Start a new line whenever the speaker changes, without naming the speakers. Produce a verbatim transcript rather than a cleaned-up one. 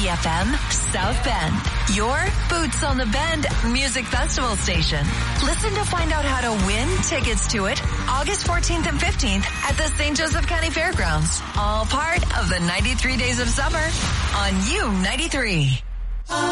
ninety F M, South Bend. Your Boots on the Bend music festival station. Listen to find out how to win tickets to it August fourteenth and fifteenth at the Saint Joseph County Fairgrounds. All part of the ninety-three Days of Summer on U ninety-three.